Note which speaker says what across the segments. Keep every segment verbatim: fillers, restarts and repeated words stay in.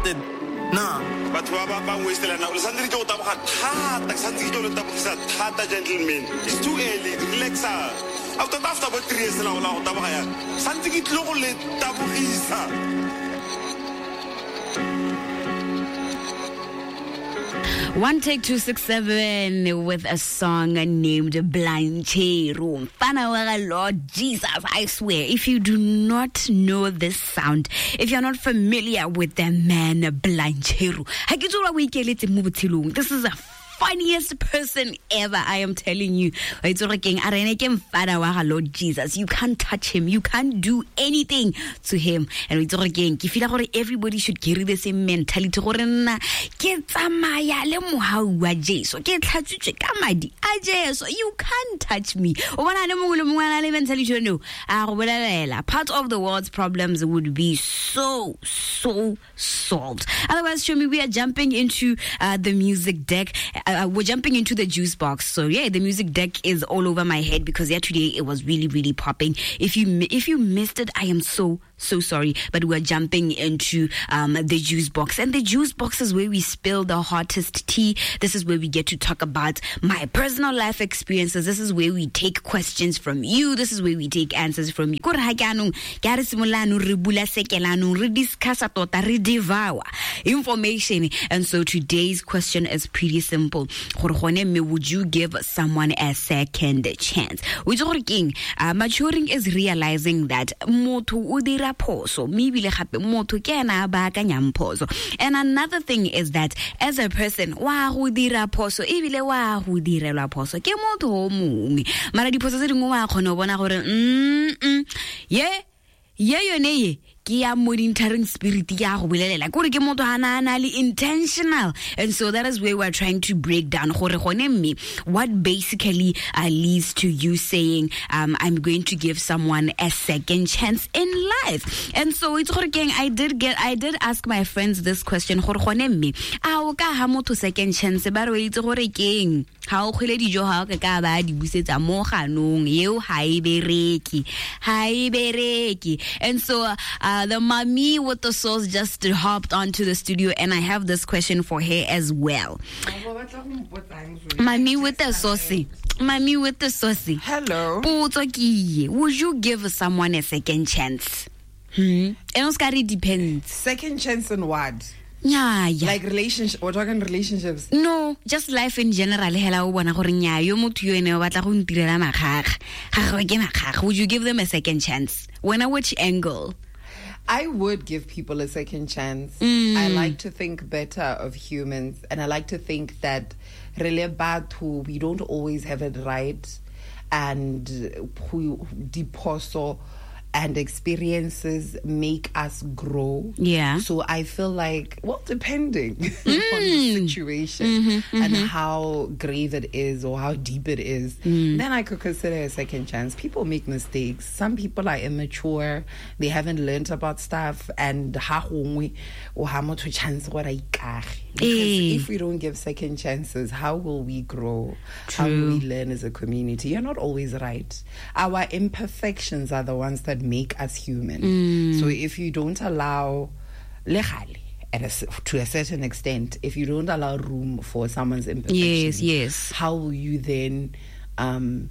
Speaker 1: started. Nah.
Speaker 2: But what about we still now? Sandri jo tabuha thata, sandri jo tabuha thata, gentlemen. It's too early. Relax. After after about three years now, now tabuha. Sandri it logo le tabuha.
Speaker 3: One take two six seven with a song named Blanchero. Fana Lord Jesus, I swear, if you do not know this sound, if you're not familiar with the man Blanchero, this is a funniest person ever, I am telling you. Lord Jesus, you can't touch him, you can't do anything to him. And we talk again, everybody should carry the same mentality. You can't touch me. Part of the world's problems would be so, so solved. Otherwise, show me, we are jumping into uh, the music deck. Uh, we're jumping into the juice box. So yeah, the music deck is all over my head because yeah, today it was really, really popping. If you if you missed it, I am so so sorry. But we're jumping into um, the juice box, and the juice box is where we spill the hottest tea. This is where we get to talk about my personal life experiences. This is where we take questions from you. This is where we take answers from you. Information. And so today's question is pretty simple. Would you give someone a second chance? Uh, maturing is realizing that moto udira poso, maybe le gape moto ke ena ba ka nyang poso. And another thing is that as a person, wa go dira poso ebile wa go direlwa poso ke motho o mongwe. Mara di poso tse dingwe wa khona bona gore mm ye ye yone ye ke ya monitoring spirit ya go bolelela gore ke motho ana ana le intentional. And so that is where we're trying to break down gore gone me what basically uh, leads to you saying um I'm going to give someone a second chance in life. And so it's gore gang I did get I did ask my friends this question gore gone me a o ka ha motho second chance ba re itse gore keng ha o khwele dijo ha ka ka ba di busetsa mo ganong eo ha e bereki ha e bereki. And so uh, Uh, the mommy with the sauce just hopped onto the studio, and I have this question for her as well. Mommy with the saucy. Mommy with the saucy.
Speaker 4: Hello.
Speaker 3: Would you give someone a second chance? Hmm. It depends.
Speaker 4: Second chance on what?
Speaker 3: Yeah, yeah.
Speaker 4: Like relationship, we're talking relationships.
Speaker 3: No, just life in general. Hela o bona gore nya yo motho yo ene o batla go ntirela magag. Ga go ke magag. Would you give them a second chance? When at which angle?
Speaker 4: I would give people a second chance.
Speaker 3: Mm.
Speaker 4: I like to think better of humans, and I like to think that really bad who we don't always have it right, and who deposo and experiences make us grow.
Speaker 3: Yeah.
Speaker 4: So I feel like, well, depending
Speaker 3: mm.
Speaker 4: on the situation
Speaker 3: mm-hmm, mm-hmm.
Speaker 4: and how grave it is or how deep it is,
Speaker 3: mm.
Speaker 4: then I could consider a second chance. People make mistakes. Some people are immature. They haven't learned about stuff. And ha hongwe o ha motho chance what I because if we don't give second chances, how will we grow?
Speaker 3: True.
Speaker 4: How will we learn as a community? You're not always right. Our imperfections are the ones that make us human.
Speaker 3: Mm.
Speaker 4: So if you don't allow legally, at a, to a certain extent, if you don't allow room for someone's imperfections,
Speaker 3: yes, yes,
Speaker 4: how will you then um,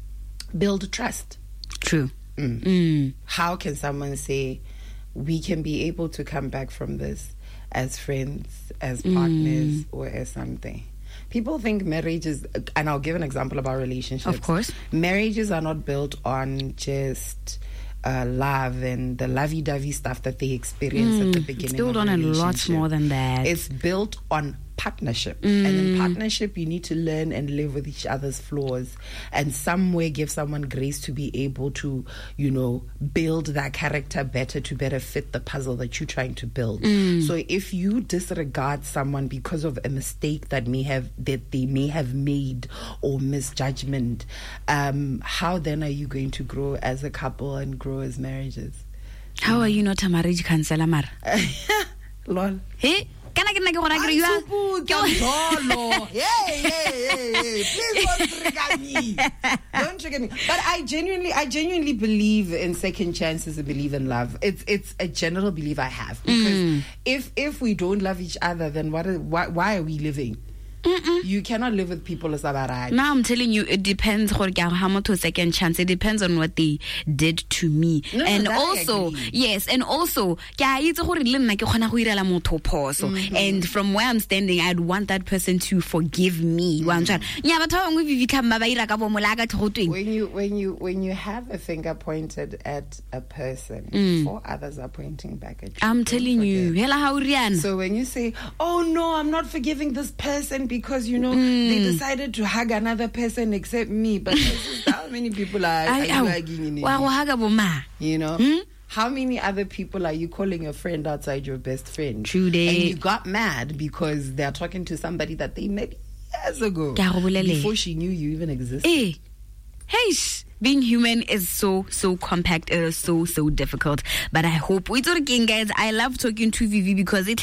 Speaker 4: build trust?
Speaker 3: True.
Speaker 4: Mm.
Speaker 3: Mm.
Speaker 4: How can someone say we can be able to come back from this as friends, as partners, mm. or as something? People think marriage is, and I'll give an example about relationships.
Speaker 3: Of course.
Speaker 4: Marriages are not built on just uh, love and the lovey-dovey stuff that they experience
Speaker 3: mm.
Speaker 4: at the beginning.
Speaker 3: It's built
Speaker 4: of
Speaker 3: on
Speaker 4: a
Speaker 3: a lot more than that.
Speaker 4: It's built on partnership.
Speaker 3: Mm.
Speaker 4: And in partnership, you need to learn and live with each other's flaws and somewhere give someone grace to be able to, you know, build that character better to better fit the puzzle that you're trying to build.
Speaker 3: Mm.
Speaker 4: So if you disregard someone because of a mistake that may have that they may have made or misjudgment, um, how then are you going to grow as a couple and grow as marriages?
Speaker 3: How mm. are you not a marriage counselor, Mar?
Speaker 4: Lol.
Speaker 3: Hey? Can nna ke nna ke gona ke you
Speaker 4: are hey hey hey hey please don't trigger me don't trigger me but I genuinely I genuinely believe in second chances and believe in love. It's it's a general belief I have because mm. if if we don't love each other, then what, are, why, why are we living? Mm-mm. You cannot live with people as abaraj.
Speaker 3: Now I'm telling you, it depends how much a second chance. It depends on what they did to me,
Speaker 4: no,
Speaker 3: and
Speaker 4: no,
Speaker 3: also yes, and also mm-hmm. and from where I'm standing, I'd want that person to forgive me.
Speaker 4: Mm-hmm. When you when you when you have a finger pointed at a person, mm. four others are pointing back at you.
Speaker 3: I'm telling you,
Speaker 4: so when you say, "Oh no, I'm not forgiving this person," because you know mm. they decided to hug another person except me, but how many people are, are you hugging in it? You know hmm? How many other people are you calling your friend outside your best friend?
Speaker 3: True day.
Speaker 4: And you got mad because they're talking to somebody that they met years ago before she knew you even existed.
Speaker 3: Hey, hey. Being human is so, so compact. It is so, so difficult. But I hope we talking, guys. I love talking to Vivi because it's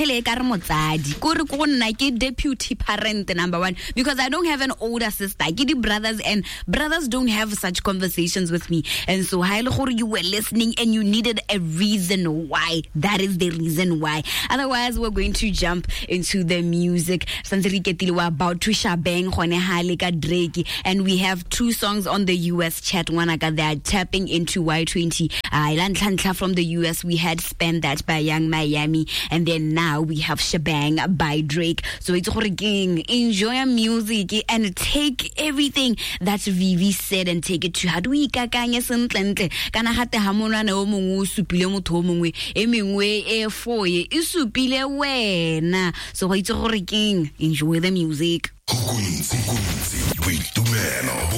Speaker 3: deputy parent number one. Because I don't have an older sister. I get brothers, and brothers don't have such conversations with me. And so you were listening and you needed a reason why. That is the reason why. Otherwise, we're going to jump into the music. About Trisha Bang, Drake, and we have two songs on the U S chat. One I got that tapping into Y twenty. Uh, from the U S, we had Spend That by Young Miami, and then now we have Shebang by Drake. So it's gang, enjoy your music and take everything that Vivi said and take it to her. We kakanya sentle kana hate hamona na omungu supile motho mongwe e mengwe e foye isupile wena. So it's gang, enjoy the music.